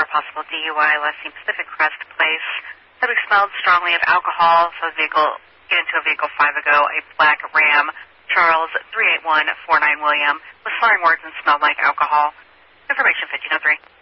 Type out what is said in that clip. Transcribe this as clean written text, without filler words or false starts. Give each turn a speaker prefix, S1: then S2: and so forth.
S1: possible DUI, Lessing Pacific Crest Place. Subject smelled strongly of alcohol, so the vehicle get into a vehicle 5 ago, a black Ram, Charles 38149 William, with slurring words and smelled like alcohol. Information 1503.